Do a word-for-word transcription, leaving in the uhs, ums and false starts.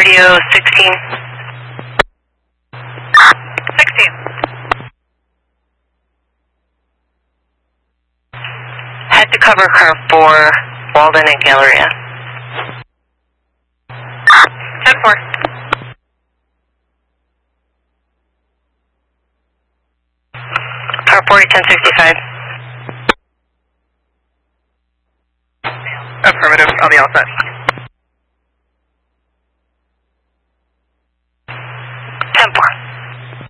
Radio sixteen. sixteen. Head to cover car four, Walden and Galleria. ten four. Car forty, ten sixty-five. Affirmative, on the outside.